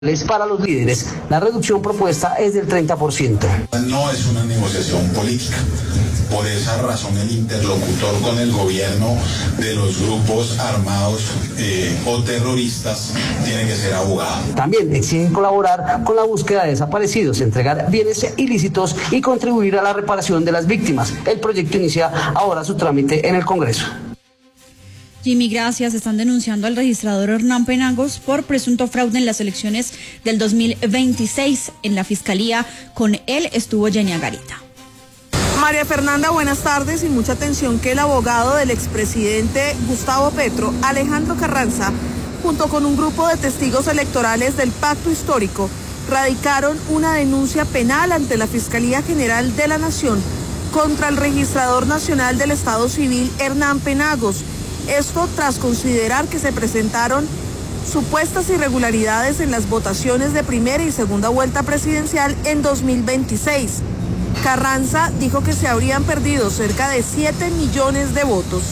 Para los líderes, la reducción propuesta es del 30%. No es una negociación política. Por esa razón el interlocutor con el gobierno de los grupos armados o terroristas tiene que ser abogado. También exigen colaborar con la búsqueda de desaparecidos, entregar bienes ilícitos y contribuir a la reparación de las víctimas. El proyecto inicia ahora su trámite en el Congreso. Jimmy, gracias. Están denunciando al registrador Hernán Penagos por presunto fraude en las elecciones del 2026. En la fiscalía con él estuvo Yenia Garita. María Fernanda, buenas tardes, y mucha atención que el abogado del expresidente Gustavo Petro, Alejandro Carranza, junto con un grupo de testigos electorales del Pacto Histórico, radicaron una denuncia penal ante la Fiscalía General de la Nación contra el registrador nacional del Estado Civil, Hernán Penagos. Esto tras considerar que se presentaron supuestas irregularidades en las votaciones de primera y segunda vuelta presidencial en 2026. Carranza dijo que se habrían perdido cerca de 7 millones de votos.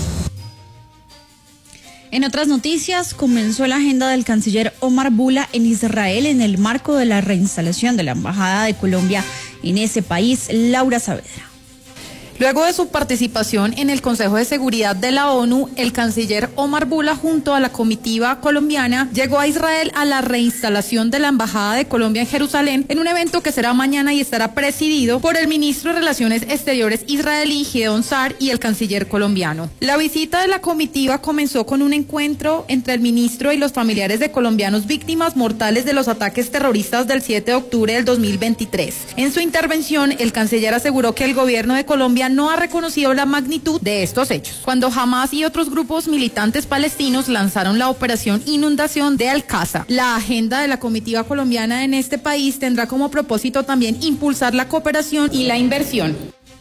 En otras noticias, comenzó la agenda del canciller Omar Bula en Israel en el marco de la reinstalación de la Embajada de Colombia en ese país. Laura Saavedra. Luego de su participación en el Consejo de Seguridad de la ONU, el canciller Omar Bula junto a la comitiva colombiana llegó a Israel a la reinstalación de la Embajada de Colombia en Jerusalén en un evento que será mañana y estará presidido por el ministro de Relaciones Exteriores israelí Gideon Sa'ar y el canciller colombiano. La visita de la comitiva comenzó con un encuentro entre el ministro y los familiares de colombianos víctimas mortales de los ataques terroristas del 7 de octubre del 2023. En su intervención, el canciller aseguró que el gobierno de Colombia no ha reconocido la magnitud de estos hechos. Cuando Hamas y otros grupos militantes palestinos lanzaron la operación Inundación de Al-Aqsa, la agenda de la comitiva colombiana en este país tendrá como propósito también impulsar la cooperación y la inversión.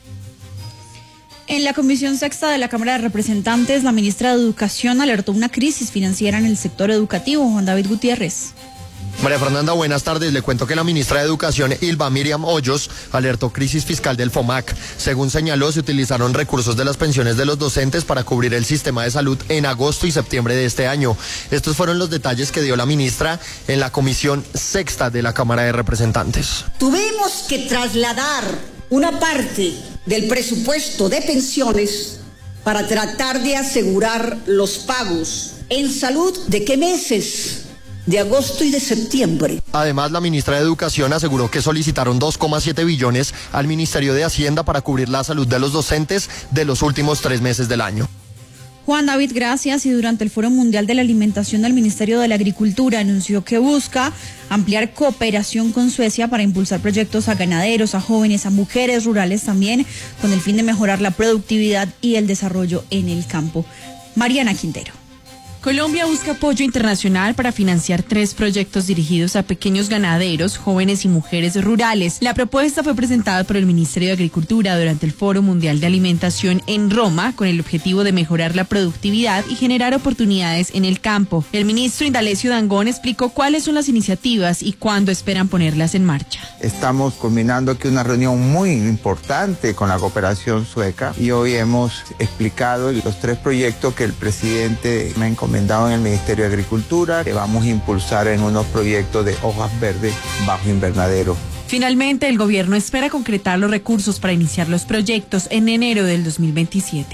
En la Comisión Sexta de la Cámara de Representantes, la ministra de Educación alertó una crisis financiera en el sector educativo. Juan David Gutiérrez. María Fernanda, buenas tardes. Le cuento que la ministra de Educación, Ylva Miriam Hoyos, alertó crisis fiscal del FOMAC. Según señaló, se utilizaron recursos de las pensiones de los docentes para cubrir el sistema de salud en agosto y septiembre de este año. Estos fueron los detalles que dio la ministra en la Comisión Sexta de la Cámara de Representantes. Tuvimos que trasladar una parte del presupuesto de pensiones para tratar de asegurar los pagos en salud. ¿De qué meses? De agosto y de septiembre. Además, la ministra de Educación aseguró que solicitaron 2,7 billones al Ministerio de Hacienda para cubrir la salud de los docentes de los últimos 3 meses del año. Juan David, gracias. Y durante el Foro Mundial de la Alimentación del Ministerio de la Agricultura anunció que busca ampliar cooperación con Suecia para impulsar proyectos a ganaderos, a jóvenes, a mujeres rurales también, con el fin de mejorar la productividad y el desarrollo en el campo. Mariana Quintero. Colombia busca apoyo internacional para financiar 3 proyectos dirigidos a pequeños ganaderos, jóvenes y mujeres rurales. La propuesta fue presentada por el Ministerio de Agricultura durante el Foro Mundial de Alimentación en Roma, con el objetivo de mejorar la productividad y generar oportunidades en el campo. El ministro Indalecio Dangond explicó cuáles son las iniciativas y cuándo esperan ponerlas en marcha. Estamos combinando aquí una reunión muy importante con la cooperación sueca y hoy hemos explicado los 3 proyectos que el presidente me encomendado en el Ministerio de Agricultura, que vamos a impulsar en unos proyectos de hojas verdes bajo invernadero. Finalmente, el gobierno espera concretar los recursos para iniciar los proyectos en enero del 2027.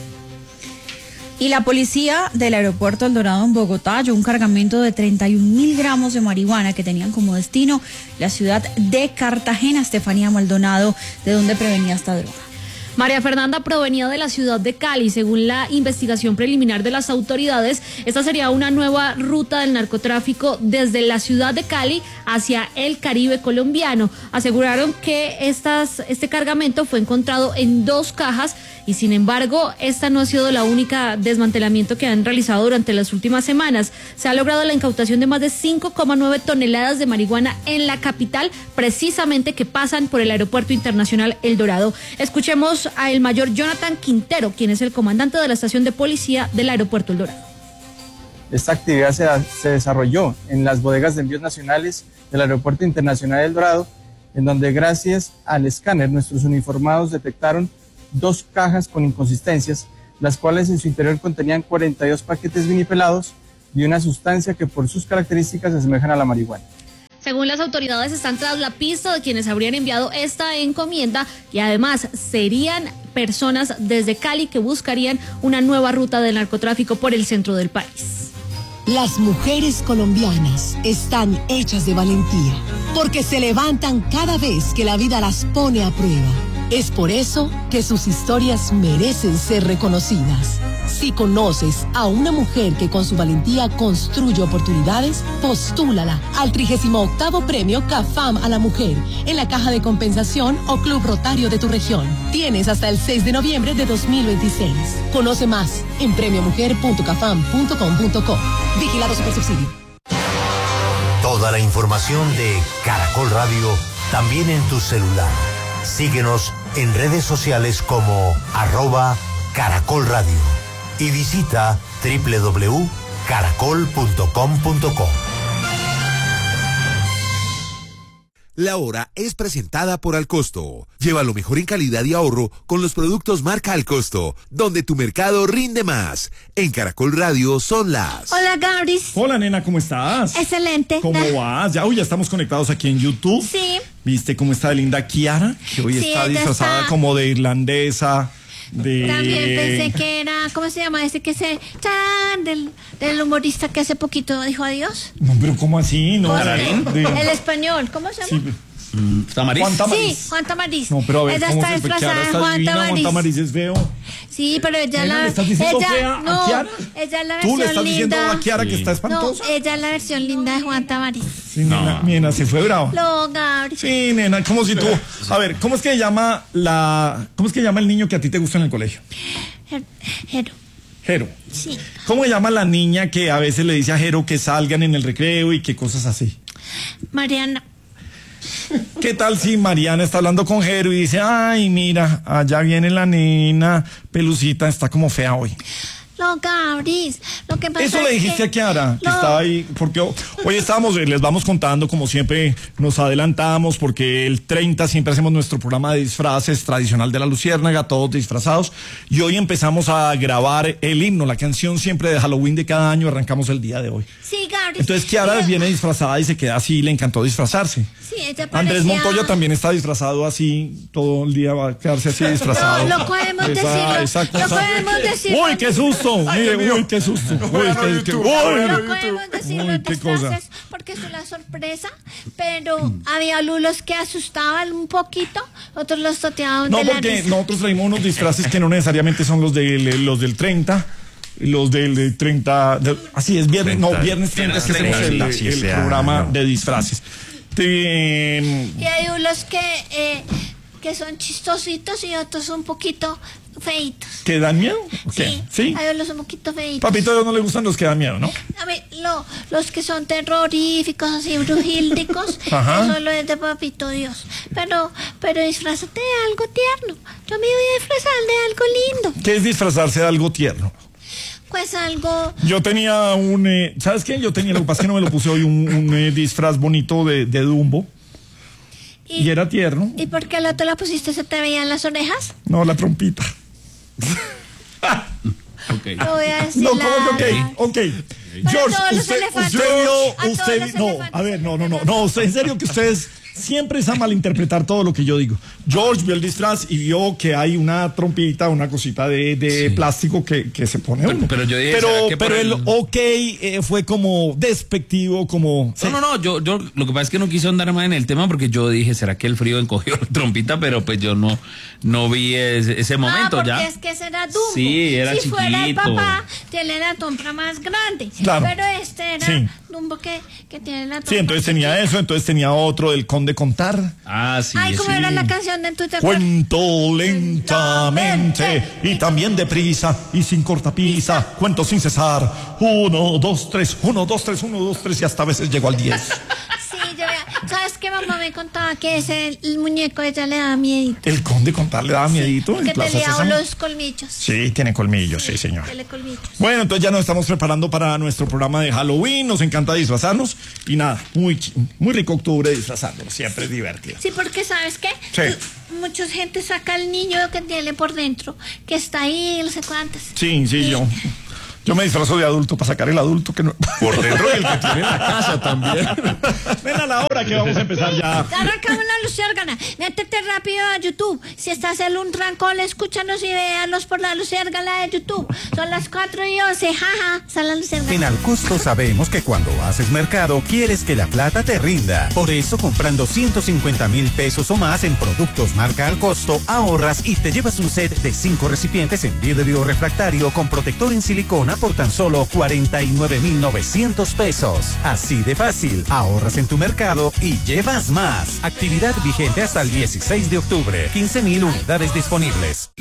Y la policía del aeropuerto El Dorado en Bogotá halló un cargamento de 31.000 gramos de marihuana que tenían como destino la ciudad de Cartagena. Estefanía Maldonado, ¿de dónde provenía esta droga? María Fernanda, provenía de la ciudad de Cali. Según la investigación preliminar de las autoridades, esta sería una nueva ruta del narcotráfico desde la ciudad de Cali hacia el Caribe colombiano. Aseguraron que este cargamento fue encontrado en 2 cajas y, sin embargo, esta no ha sido la única desmantelamiento que han realizado durante las últimas semanas. Se ha logrado la incautación de más de 5,9 toneladas de marihuana en la capital, precisamente que pasan por el Aeropuerto Internacional El Dorado. Escuchemos a el mayor Jonathan Quintero, quien es el comandante de la estación de policía del Aeropuerto El Dorado. Esta actividad se desarrolló en las bodegas de envíos nacionales del Aeropuerto Internacional El Dorado, en donde gracias al escáner nuestros uniformados detectaron 2 cajas con inconsistencias, las cuales en su interior contenían 42 paquetes vinipelados de una sustancia que por sus características se asemejan a la marihuana. Según las autoridades, están tras la pista de quienes habrían enviado esta encomienda y además serían personas desde Cali que buscarían una nueva ruta del narcotráfico por el centro del país. Las mujeres colombianas están hechas de valentía, porque se levantan cada vez que la vida las pone a prueba. Es por eso que sus historias merecen ser reconocidas. Si conoces a una mujer que con su valentía construye oportunidades, postúlala al 38º Premio CAFAM a la Mujer en la Caja de Compensación o Club Rotario de tu región. Tienes hasta el 6 de noviembre de 2026. Conoce más en premiomujer.cafam.com.co. Vigilado Supersubsidio. Toda la información de Caracol Radio también en tu celular. Síguenos en redes sociales como @Caracol Radio y visita www.caracol.com.co. La Hora es presentada por Alcosto. Lleva lo mejor en calidad y ahorro con los productos marca Alcosto, donde tu mercado rinde más. En Caracol Radio son las... Hola, Gabris. Hola, nena, ¿cómo estás? Excelente. ¿Cómo vas? Ya estamos conectados aquí en YouTube. Sí. ¿Viste cómo está de linda Kiara? Que hoy está disfrazada como de irlandesa. También pensé que era, ¿cómo se llama? Ese que del humorista que hace poquito dijo adiós. No, pero ¿cómo así? No, el español, ¿cómo se llama? Sí. ¿Tamariz? Juan Tamariz. Sí, Juan Tamariz. No, pero a ver, ella ¿cómo está se disfrazada de Juan Tamariz. Juan Tamariz es feo. Sí, pero ella ¿Le estás diciendo fea a Kiara? Ella es la versión linda. ¿Tú le estás diciendo a Kiara que está espantosa? No, ella es la versión linda de Juan Tamariz. Sí, nena, se fue bravo. No, Gabriel. Sí, nena, como si tú... A ver, ¿cómo es que llama el niño que a ti te gusta en el colegio? Jero. Sí. ¿Cómo se llama la niña que a veces le dice a Jero que salgan en el recreo y que cosas así? Mariana. ¿Qué tal si Mariana está hablando con Jero y dice, ay, mira, allá viene la nena, Pelucita, está como fea hoy? No, Gabriel, lo que pasa Eso le dijiste a Kiara, que estaba ahí, porque hoy estábamos, les vamos contando, como siempre nos adelantamos, porque el 30 siempre hacemos nuestro programa de disfraces tradicional de la Luciérnaga, todos disfrazados, y hoy empezamos a grabar el himno, la canción siempre de Halloween de cada año, arrancamos el día de hoy. Sí, Gabriel. Entonces Kiara viene disfrazada y se queda así, le encantó disfrazarse. Sí, ella parecía... Andrés Montoya también está disfrazado así, todo el día va a quedarse así disfrazado. No, lo podemos decirlo. ¡Uy, qué susto! Mire, uy, qué susto. No podemos decir los disfraces porque es una sorpresa, pero había algunos que asustaban un poquito, otros los toteaban de la porque risa. nosotros traímos unos disfraces que no necesariamente son los del 30. Los del 30, así es, viernes 30 es que hacemos el programa de disfraces. Y hay unos que son chistositos y otros un poquito feitos. ¿Que dan miedo? Sí. Hay unos un poquito feitos. Papito, a Dios no le gustan los que dan miedo, ¿no? A mí, los que son terroríficos, así brujíldicos, eso lo es de Papito Dios. Pero disfrázate de algo tierno. Yo me voy a disfrazar de algo lindo. ¿Qué es disfrazarse de algo tierno? Pues algo... Yo tenía ¿sabes qué? Lo que pasa es que no me lo puse hoy, un disfraz bonito de Dumbo. Y era tierno. ¿Y por qué no te la pusiste? ¿Se te veían las orejas? No, la trompita. Okay. Lo voy a decir. No, ¿cómo que ok? George, usted, en serio que ustedes siempre es a malinterpretar todo lo que yo digo. George vio el disfraz y vio que hay una trompita, una cosita de plástico que se pone uno. Pero yo dije, pero el fue como despectivo, como... Sí. No, yo lo que pasa es que no quise andar más en el tema porque yo dije, ¿será que el frío encogió la trompita? Pero pues yo no vi ese momento porque ya. Es que ese era Dumbo. Sí, era si chiquito. Fuera el papá, tiene la trompa más grande. Claro. Pero este era Dumbo que tiene la trompa. Sí, entonces tenía eso, entonces tenía otro del Conde Contar. Ah, sí. Ay, ¿cómo era la canción de Twitter? Cuento lentamente y también deprisa y sin cortapisa. Cuento sin cesar. 1, 2, 3, 1, 2, 3, 1, 2, 3 y hasta a veces llego al 10. ¿Sabes qué? Mamá me contaba que el muñeco ella le daba miedito. ¿El Conde Contar le daba miedito? Que tenía los colmillos. Sí, tiene colmillos, sí, señor. Tiene colmillos. Bueno, entonces ya nos estamos preparando para nuestro programa de Halloween. Nos encanta disfrazarnos. Y nada, muy rico octubre disfrazándonos. Siempre es divertido. Sí, porque ¿sabes qué? Sí. Mucha gente saca al niño que tiene por dentro, que está ahí, no sé cuántas. Sí, yo Yo me disfrazo de adulto para sacar el adulto que no... Por dentro y el que tiene en la casa también. Ven a la hora que vamos a empezar ya. Arrancamos la luciérgana. Métete rápido a YouTube. Si estás en un trancón, escúchanos y véanos por la luciérgana de YouTube. Son las 4:11. Jaja, sale la luciérgana. En Alcosto sabemos que cuando haces mercado quieres que la plata te rinda. Por eso, comprando 150,000 pesos o más en productos marca Alcosto, ahorras y te llevas un set de 5 recipientes en vidrio refractario con protector en silicona por tan solo 49,900 pesos. Así de fácil, ahorras en tu mercado y llevas más. Actividad vigente hasta el 16 de octubre. 15,000 unidades disponibles.